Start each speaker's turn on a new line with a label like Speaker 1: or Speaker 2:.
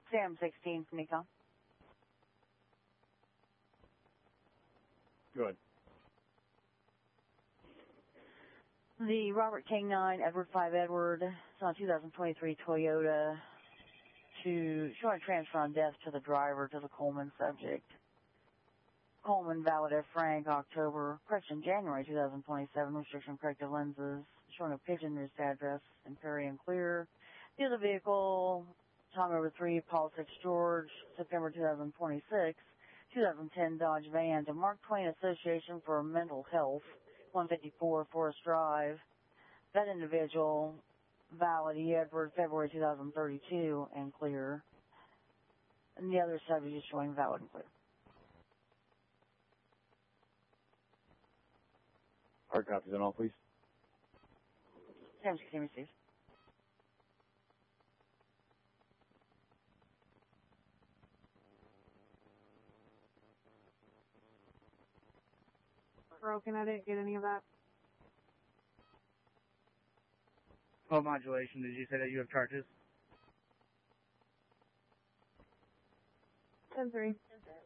Speaker 1: Sam 16 from Econ.
Speaker 2: Good.
Speaker 1: The Robert King 9, Edward 5 Edward, it's on 2023 Toyota, showing transfer on death to the driver to the Coleman subject. Coleman, valid F. Frank, October, correction, January 2027, restriction corrective lenses, showing a Pigeon Roost address in Perry and Clear. The other vehicle, Tom River 3, Paul 6 George, September 2026, 2010 Dodge van to Mark Twain Association for Mental Health, 154 Forest Drive. That individual, valid E. Edward, February 2032, and clear. And the other subject is showing valid and clear.
Speaker 2: Hard copies on all, please.
Speaker 1: Sam 16 received.
Speaker 3: Broken, I didn't get any of that.
Speaker 4: Oh, modulation, did you say that you have charges?
Speaker 3: 10-3.